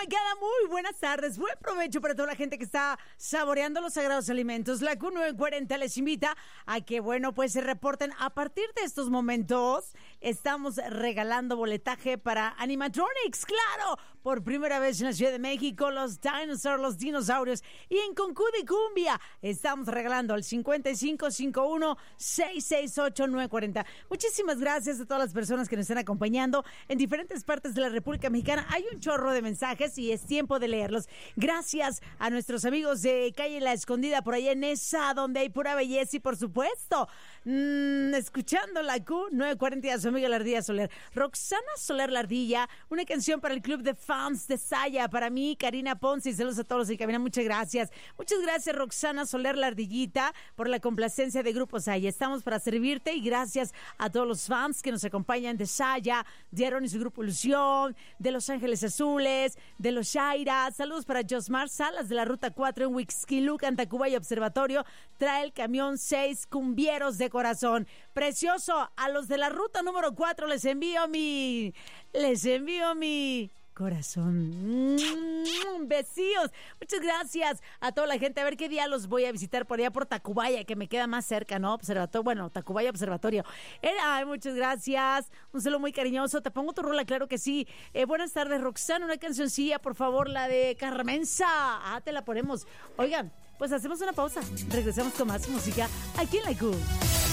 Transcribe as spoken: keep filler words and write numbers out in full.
me queda muy buenas tardes. Buen provecho para toda la gente que está saboreando los sagrados alimentos. La Q nueve cuarenta les invita a que, bueno, pues se reporten. A partir de estos momentos, estamos regalando boletaje para Animatronics, claro, por primera vez en la Ciudad de México, los dinosaurs, los dinosaurios. Y en Concú de Cumbia, estamos regalando al cincuenta y cinco cincuenta y uno sesenta y seis ocho nueve cuarenta. Muchísimas gracias a todas las personas que nos están acompañando en diferentes partes de la República Mexicana. Hay un chorro de mensajes y es tiempo de leerlos. Gracias a nuestros amigos de Calle La Escondida, por allá en esa, donde hay pura belleza y, por supuesto, mmm, escuchando la Q nueve cuarenta a su amiga la Ardilla Soler. Roxana Soler la Ardilla, una canción para el club de fans de Saya, para mí, Karina Ponce, y saludos a todos los en cabina. Muchas gracias. Muchas gracias, Roxana Soler la Ardillita, por la complacencia de Grupo Saya. Estamos para servirte y gracias a todos los fans que nos acompañan de Saya, de Aaron y su grupo Ilusión, de Los Ángeles Azules, de los Shaira. Saludos para Josmar Salas de la Ruta cuatro en Huixquilucan, Tacubaya Observatorio. Trae el camión seis cumbieros de corazón. Precioso, a los de la Ruta número cuatro les envío mi... Les envío mi... corazón. Mm, besíos. Muchas gracias a toda la gente. A ver qué día los voy a visitar por allá por Tacubaya, que me queda más cerca, ¿no? Observatorio, bueno, Tacubaya Observatorio. Eh, ay, muchas gracias. Un saludo muy cariñoso. Te pongo tu rola, claro que sí. Eh, buenas tardes, Roxana. Una cancioncilla, por favor, la de Carmenza. Ah, te la ponemos. Oigan, pues hacemos una pausa. Regresamos con más música aquí en la Q.